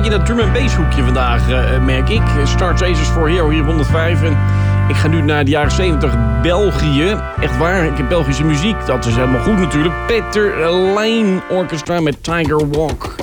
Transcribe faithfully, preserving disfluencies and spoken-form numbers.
beetje in dat drum and bass hoekje vandaag, uh, merk ik. Star Chasers for Hero hier op honderdvijf. En ik ga nu naar de jaren zeventig België. Echt waar, ik heb Belgische muziek. Dat is helemaal goed natuurlijk. Peter Line Orchestra met Tiger Walk.